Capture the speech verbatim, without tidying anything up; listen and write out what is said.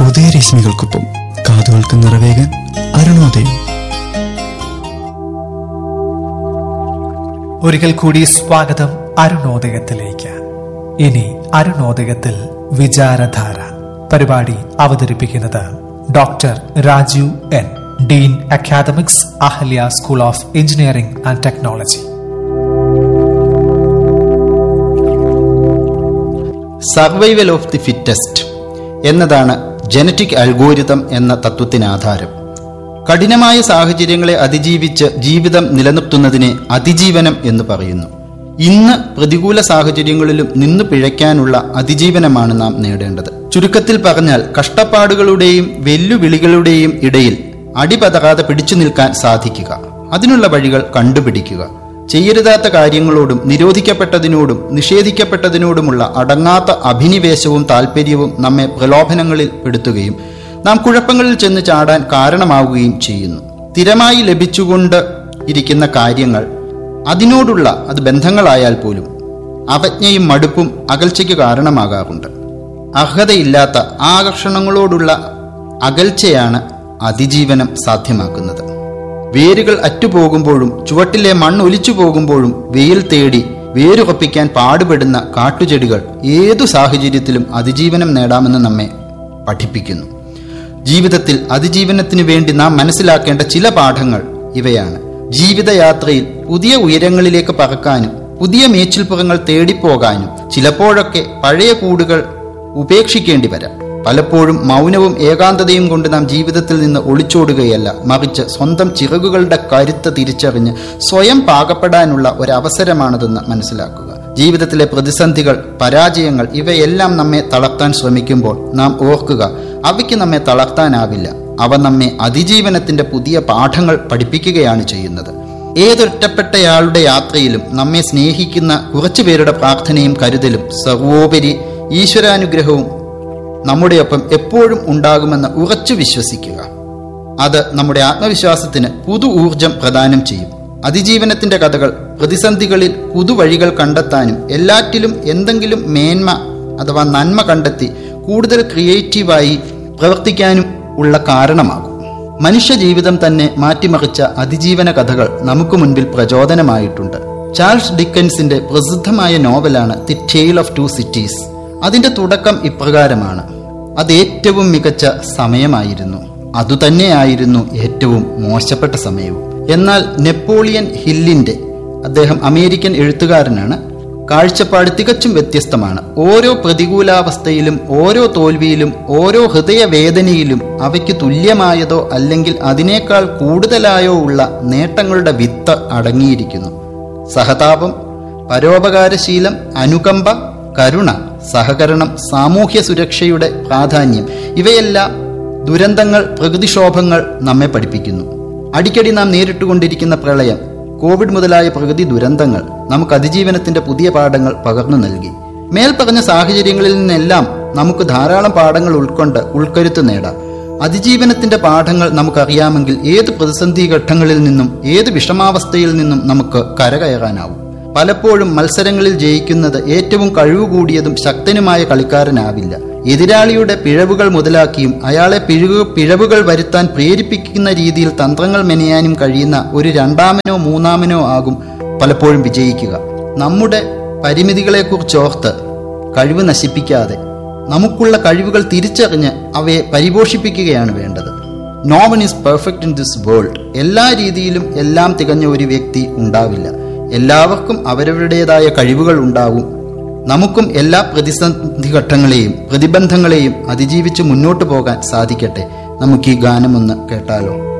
ഉദയരശ്മികൾക്കൊപ്പം കാതുകൾക്ക് നിറവേകാൻ അരുണോദയം. ഒരിക്കൽ കൂടി സ്വാഗതം അരുണോദയത്തിലേക്ക്. ഇനി അരുണോദയത്തിൽ വിചാരധാര പരിപാടി അവതരിപ്പിക്കുന്നത് doctor Rajeev N, Dean academics, Ahalya school of engineering and technology. Survival of the fittest എന്നതാണ് ജനറ്റിക് അൽഗോരിതം എന്ന തത്വത്തിന് ആധാരം. കഠിനമായ സാഹചര്യങ്ങളെ അതിജീവിച്ച് ജീവിതം നിലനിർത്തുന്നതിനെ അതിജീവനം എന്ന് പറയുന്നു. ഇന്ന് പ്രതികൂല സാഹചര്യങ്ങളിലും നിന്നു പിഴയ്ക്കാനുള്ള അതിജീവനമാണ് നാം നേടേണ്ടത്. ചുരുക്കത്തിൽ പറഞ്ഞാൽ, കഷ്ടപ്പാടുകളുടെയും വെല്ലുവിളികളുടെയും ഇടയിൽ അടിപതറാതെ പിടിച്ചു നിൽക്കാൻ സാധിക്കുക, അതിനുള്ള വഴികൾ കണ്ടുപിടിക്കുക. ചെയ്യരുതാത്ത കാര്യങ്ങളോടും നിരോധിക്കപ്പെട്ടതിനോടും നിഷേധിക്കപ്പെട്ടതിനോടുമുള്ള അടങ്ങാത്ത അഭിനിവേശവും താല്പര്യവും നമ്മെ പ്രലോഭനങ്ങളിൽ പെടുത്തുകയും നാം കുഴപ്പങ്ങളിൽ ചെന്ന് ചാടാൻ കാരണമാവുകയും ചെയ്യുന്നു. സ്ഥിരമായി ലഭിച്ചുകൊണ്ട് ഇരിക്കുന്ന കാര്യങ്ങൾ, അതിനോടുള്ള അത് ബന്ധങ്ങളായാൽ പോലും അവജ്ഞയും മടുപ്പും അകൽച്ചയ്ക്ക് കാരണമാകാറുണ്ട്. അർഹതയില്ലാത്ത ആകർഷണങ്ങളോടുള്ള അകൽച്ചയാണ് അതിജീവനം സാധ്യമാക്കുന്നത്. വേരുകൾ അറ്റുപോകുമ്പോഴും ചുവട്ടിലെ മണ്ണ് ഒലിച്ചു പോകുമ്പോഴും വെയിൽ തേടി വേരുറപ്പിക്കാൻ പാടുപെടുന്ന കാട്ടുചെടികൾ ഏതു സാഹചര്യത്തിലും അതിജീവനം നേടാമെന്ന് നമ്മെ പഠിപ്പിക്കുന്നു. ജീവിതത്തിൽ അതിജീവനത്തിനു വേണ്ടി നാം മനസ്സിലാക്കേണ്ട ചില പാഠങ്ങൾ ഇവയാണ്. ജീവിതയാത്രയിൽ പുതിയ ഉയരങ്ങളിലേക്ക് പറക്കാനും പുതിയ മേച്ചിൽപ്പുറങ്ങൾ തേടിപ്പോകാനും ചിലപ്പോഴൊക്കെ പഴയ കൂടുകൾ ഉപേക്ഷിക്കേണ്ടി വരാം. പലപ്പോഴും മൗനവും ഏകാന്തതയും കൊണ്ട് നാം ജീവിതത്തിൽ നിന്ന് ഒളിച്ചോടുകയല്ല, മറിച്ച് സ്വന്തം ചിറകുകളുടെ കരുത്ത് തിരിച്ചറിഞ്ഞ് സ്വയം പാകപ്പെടാനുള്ള ഒരവസരമാണതെന്ന് മനസ്സിലാക്കുക. ജീവിതത്തിലെ പ്രതിസന്ധികൾ, പരാജയങ്ങൾ ഇവയെല്ലാം നമ്മെ തളർത്താൻ ശ്രമിക്കുമ്പോൾ നാം ഓർക്കുക, അവയ്ക്ക് നമ്മെ തളർത്താനാവില്ല. അവ നമ്മെ അതിജീവനത്തിന്റെ പുതിയ പാഠങ്ങൾ പഠിപ്പിക്കുകയാണ് ചെയ്യുന്നത്. ഏതൊറ്റപ്പെട്ടയാളുടെ യാത്രയിലും നമ്മെ സ്നേഹിക്കുന്ന കുറച്ചു പേരുടെ പ്രാർത്ഥനയും കരുതലും സർവോപരി ഈശ്വരാനുഗ്രഹവും നമ്മുടെ ഒപ്പം എപ്പോഴും ഉണ്ടാകുമെന്ന് ഉറച്ചു വിശ്വസിക്കുക. അത് നമ്മുടെ ആത്മവിശ്വാസത്തിന് പുതു ഊർജം പ്രദാനം ചെയ്യും. അതിജീവനത്തിന്റെ കഥകൾ പ്രതിസന്ധികളിൽ പുതുവഴികൾ കണ്ടെത്താനും എല്ലാറ്റിലും എന്തെങ്കിലും മേന്മ അഥവാ നന്മ കണ്ടെത്തി കൂടുതൽ ക്രിയേറ്റീവായി പ്രവർത്തിക്കാനും ഉള്ള കാരണമാകും. മനുഷ്യ ജീവിതം തന്നെ മാറ്റിമറിച്ച അതിജീവന കഥകൾ നമുക്ക് മുൻപിൽ പ്രചോദനമായിട്ടുണ്ട്. ചാൾസ് ഡിക്കൻസിന്റെ പ്രസിദ്ധമായ നോവലാണ് the tale of two cities. അതിന്റെ തുടക്കം ഇപ്രകാരമാണ്: അത് ഏറ്റവും മികച്ച സമയമായിരുന്നു, അതുതന്നെയായിരുന്നു ഏറ്റവും മോശപ്പെട്ട സമയവും. എന്നാൽ നെപ്പോളിയൻ ഹില്ലിന്റെ, അദ്ദേഹം അമേരിക്കൻ എഴുത്തുകാരനാണ്, കാഴ്ചപ്പാട് തികച്ചും വ്യത്യസ്തമാണ്. ഓരോ പ്രതികൂലാവസ്ഥയിലും ഓരോ തോൽവിയിലും ഓരോ ഹൃദയവേദനയിലും അവയ്ക്ക് തുല്യമായതോ അല്ലെങ്കിൽ അതിനേക്കാൾ കൂടുതലായോ ഉള്ള നേട്ടങ്ങളുടെ വിത്ത് അടങ്ങിയിരിക്കുന്നു. സഹതാപം, പരോപകാരശീലം, അനുകമ്പ, കരുണ, സഹകരണം, സാമൂഹ്യ സുരക്ഷയുടെ പ്രാധാന്യം ഇവയെല്ലാം ദുരന്തങ്ങൾ, പ്രകൃതിക്ഷോഭങ്ങൾ നമ്മെ പഠിപ്പിക്കുന്നു. അടിക്കടി നാം നേരിട്ടുകൊണ്ടിരിക്കുന്ന പ്രളയം, കോവിഡ് മുതലായ പ്രകൃതി ദുരന്തങ്ങൾ നമുക്ക് അതിജീവനത്തിന്റെ പുതിയ പാഠങ്ങൾ പകർന്നു നൽകി. മേൽപ്പറഞ്ഞ സാഹചര്യങ്ങളിൽ നിന്നെല്ലാം നമുക്ക് ധാരാളം പാഠങ്ങൾ ഉൾക്കൊണ്ട് ഉൾക്കരുത്ത് നേടാം. അതിജീവനത്തിന്റെ പാഠങ്ങൾ നമുക്കറിയാമെങ്കിൽ ഏത് പ്രതിസന്ധി ഘട്ടങ്ങളിൽ നിന്നും ഏത് വിഷമാവസ്ഥയിൽ നിന്നും നമുക്ക് കരകയറാനാവും. പലപ്പോഴും മത്സരങ്ങളിൽ ജയിക്കുന്നത് ഏറ്റവും കഴിവുകൂടിയതും ശക്തനുമായ കളിക്കാരനാവില്ല. എതിരാളിയുടെ പിഴവുകൾ മുതലാക്കിയും അയാളെ പിഴവ് പിഴവുകൾ വരുത്താൻ പ്രേരിപ്പിക്കുന്ന രീതിയിൽ തന്ത്രങ്ങൾ മെനയാനും കഴിയുന്ന ഒരു രണ്ടാമനോ മൂന്നാമനോ ആകും പലപ്പോഴും വിജയിക്കുക. നമ്മുടെ പരിമിതികളെക്കുറിച്ചോർത്ത് കഴിവ് നശിപ്പിക്കാതെ നമുക്കുള്ള കഴിവുകൾ തിരിച്ചറിഞ്ഞ് അവയെ പരിപോഷിപ്പിക്കുകയാണ് വേണ്ടത്. No one is perfect in this world. എല്ലാ രീതിയിലും എല്ലാം തികഞ്ഞ ഒരു വ്യക്തി ഉണ്ടാവില്ല. എല്ലാവർക്കും അവരവരുടേതായ കഴിവുകൾ ഉണ്ടാവും. നമുക്കും എല്ലാ പ്രതിസന്ധി ഘട്ടങ്ങളെയും പ്രതിബന്ധങ്ങളെയും അതിജീവിച്ച് മുന്നോട്ട് പോകാൻ സാധിക്കട്ടെ. നമുക്ക് ഈ ഗാനം ഒന്ന് കേട്ടാലോ?